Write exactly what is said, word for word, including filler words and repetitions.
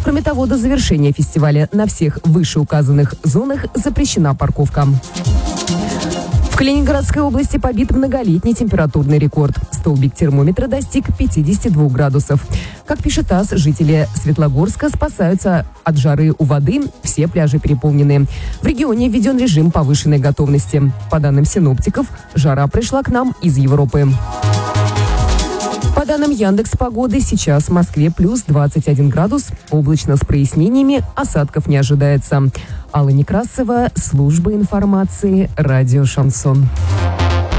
Кроме того, до завершения фестиваля на всех вышеуказанных зонах запрещена парковка. В Калининградской области побит многолетний температурный рекорд. Столбик термометра достиг пятидесяти двух градусов. Как пишет ТАСС, жители Светлогорска спасаются от жары у воды. Все пляжи переполнены. В регионе введен режим повышенной готовности. По данным синоптиков, жара пришла к нам из Европы. По данным Яндекс.Погоды, сейчас в Москве плюс двадцать один градус, облачно с прояснениями, осадков не ожидается. Алла Некрасова, служба информации, радио «Шансон».